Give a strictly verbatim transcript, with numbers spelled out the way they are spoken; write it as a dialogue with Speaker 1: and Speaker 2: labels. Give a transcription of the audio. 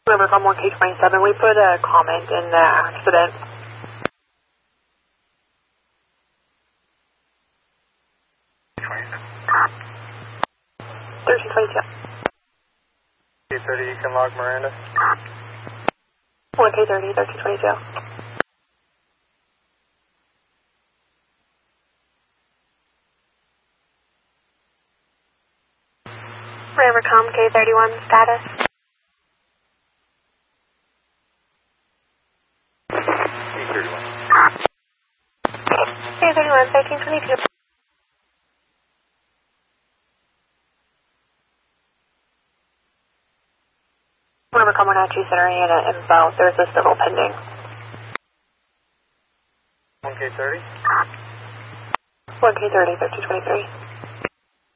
Speaker 1: Rivercom one K twenty-seven, we put a comment in the accident. thirteen twenty-two.
Speaker 2: K thirty, you can log Miranda.
Speaker 1: one K thirty, thirteen twenty-two. Rivercom K thirty-one, status.
Speaker 2: K thirty-one.
Speaker 1: K thirty-one, thirteen twenty-two. Rivercom one oh two, centering in at info. There's a civil pending.
Speaker 2: one K thirty.
Speaker 1: one K thirty, thirteen twenty-three.